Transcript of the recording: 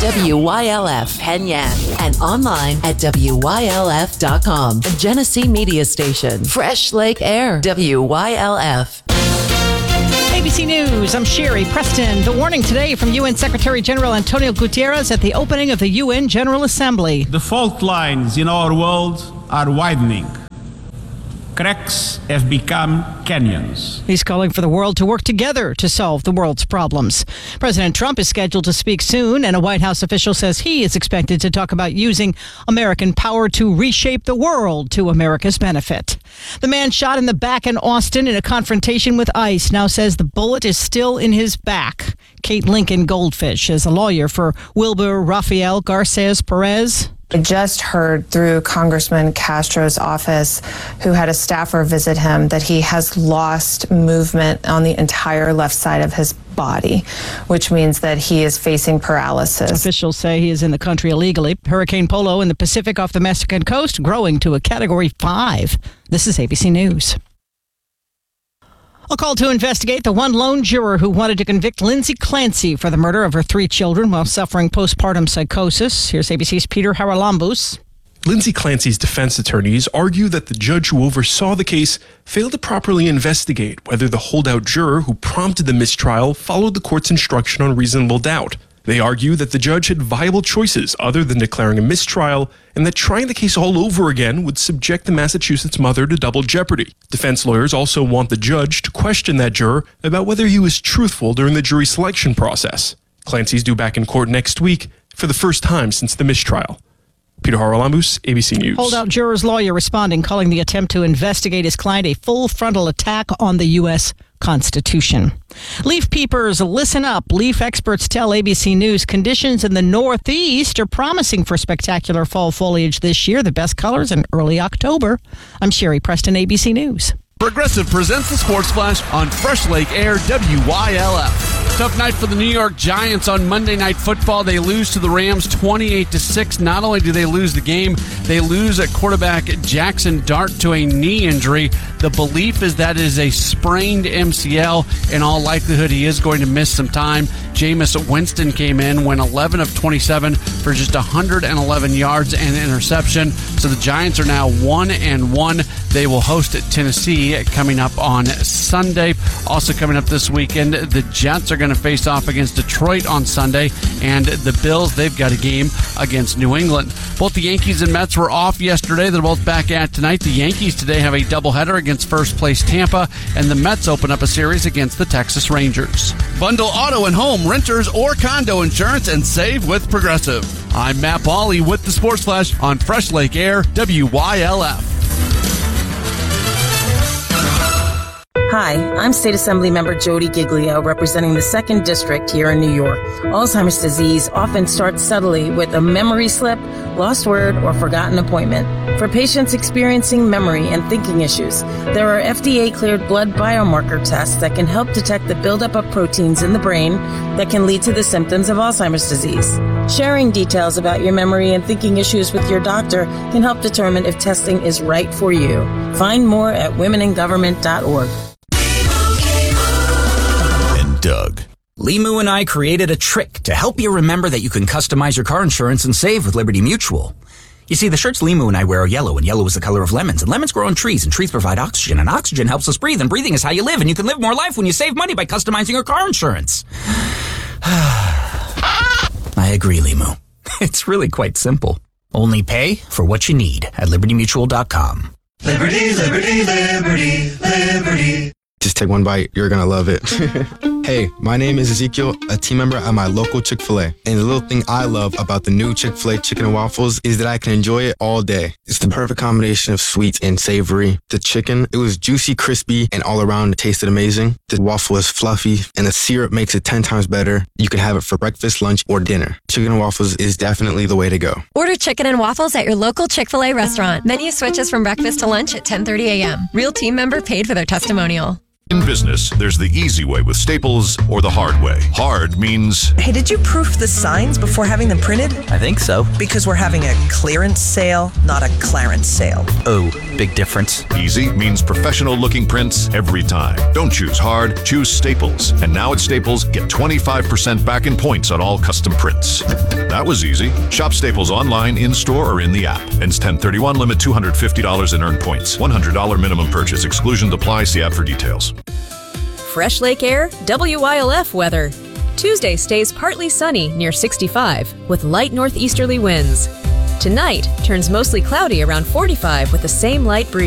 WYLF Penyan and online at WYLF.com. A Genesee Media Station. Fresh Lake Air. WYLF. ABC News, I'm Sherry Preston. The warning today from UN Secretary General Antonio Guterres at the opening of the UN General Assembly. The fault lines in our world are widening. Cracks have become canyons. He's calling for the world to work together to solve the world's problems. President Trump is scheduled to speak soon, and a White House official says he is expected to talk about using American power to reshape the world to America's benefit. The man shot in the back in Austin in a confrontation with ICE now says the bullet is still in his back. Kate Lincoln Goldfish is a lawyer for Wilbur Rafael Garces Perez. I just heard through Congressman Castro's office, who had a staffer visit him, that he has lost movement on the entire left side of his body, which means that he is facing paralysis. Officials say he is in the country illegally. Hurricane Polo in the Pacific off the Mexican coast growing to a Category 5. This is ABC News. A call to investigate the one lone juror who wanted to convict Lindsay Clancy for the murder of her 3 children while suffering postpartum psychosis. Here's ABC's Peter Haralambous. Lindsay Clancy's defense attorneys argue that the judge who oversaw the case failed to properly investigate whether the holdout juror who prompted the mistrial followed the court's instruction on reasonable doubt. They argue that the judge had viable choices other than declaring a mistrial, and that trying the case all over again would subject the Massachusetts mother to double jeopardy. Defense lawyers also want the judge to question that juror about whether he was truthful during the jury selection process. Clancy's due back in court next week for the first time since the mistrial. Peter Haralambous, ABC News. Holdout juror's lawyer responding, calling the attempt to investigate his client a full frontal attack on the U.S. Constitution. Leaf peepers, listen up. Leaf experts tell ABC News conditions in the Northeast are promising for spectacular fall foliage this year. The best colors in early October. I'm Sherry Preston, ABC News. Progressive presents the Sports Flash on Fresh Lake Air, WYLF. Tough night for the New York Giants on Monday Night Football. They lose to the Rams 28-6. Not only do they lose the game, they lose at quarterback Jackson Dart to a knee injury. The belief is that it is a sprained MCL. In all likelihood, he is going to miss some time. Jameis Winston came in, went 11 of 27 for just 111 yards and an interception. So the Giants are now 1-1. They will host Tennessee coming up on Sunday. Also coming up this weekend, the Jets are going to face off against Detroit on Sunday, and the Bills, they've got a game against New England. Both the Yankees and Mets were off yesterday. They're both back at tonight. The Yankees today have a doubleheader against first place Tampa, and the Mets open up a series against the Texas Rangers. Bundle auto and home, renters, or condo insurance and save with Progressive. I'm Matt Pauley with the Sports Flash on Fresh Lake Air, WYLF. Hi, I'm State Assembly Member Jody Giglio, representing the 2nd District here in New York. Alzheimer's disease often starts subtly with a memory slip, lost word, or forgotten appointment. For patients experiencing memory and thinking issues, there are FDA-cleared blood biomarker tests that can help detect the buildup of proteins in the brain that can lead to the symptoms of Alzheimer's disease. Sharing details about your memory and thinking issues with your doctor can help determine if testing is right for you. Find more at womeningovernment.org. Doug. Limu and I created a trick to help you remember that you can customize your car insurance and save with Liberty Mutual. You see, the shirts Limu and I wear are yellow, and yellow is the color of lemons, and lemons grow on trees, and trees provide oxygen, and oxygen helps us breathe, and breathing is how you live, and you can live more life when you save money by customizing your car insurance. I agree, Limu. It's really quite simple. Only pay for what you need at libertymutual.com. Liberty, liberty, liberty, liberty. Just take one bite. You're going to love it. Hey, my name is Ezekiel, a team member at my local Chick-fil-A. And the little thing I love about the new Chick-fil-A chicken and waffles is that I can enjoy it all day. It's the perfect combination of sweet and savory. The chicken, it was juicy, crispy, and all around it tasted amazing. The waffle is fluffy, and the syrup makes it 10 times better. You can have it for breakfast, lunch, or dinner. Chicken and waffles is definitely the way to go. Order chicken and waffles at your local Chick-fil-A restaurant. Menu switches from breakfast to lunch at 10:30 a.m. Real team member paid for their testimonial. In business, there's the easy way with Staples or the hard way. Hard means... Hey, did you proof the signs before having them printed? I think so. Because we're having a clearance sale, not a Clarence sale. Oh, big difference. Easy means professional-looking prints every time. Don't choose hard, choose Staples. And now at Staples, get 25% back in points on all custom prints. That was easy. Shop Staples online, in-store, or in the app. Ends 10/31, limit $250 in earned points. $100 minimum purchase. Exclusion applies. See app for details. Fresh Lake Air, WYLF weather. Tuesday stays partly sunny near 65 with light northeasterly winds. Tonight turns mostly cloudy around 45 with the same light breeze.